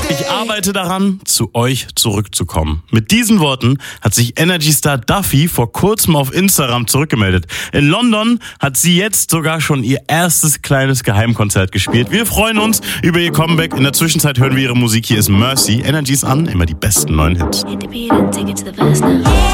Ich arbeite daran, zu euch zurückzukommen. Mit diesen Worten hat sich Energy-Star Duffy vor kurzem auf Instagram zurückgemeldet. In London hat sie jetzt sogar schon ihr erstes kleines Geheimkonzert gespielt. Wir freuen uns über ihr Comeback. In der Zwischenzeit hören wir ihre Musik. Hier ist Mercy. Energy ist an, immer die besten neuen Hits.